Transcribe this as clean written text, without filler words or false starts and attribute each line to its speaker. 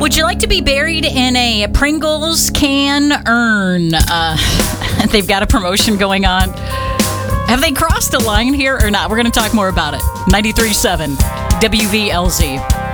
Speaker 1: Would you like to be buried in a Pringles can urn? They've got a promotion going on. Have they crossed the line here or not? We're going to talk more about it. 93.7 WVLZ.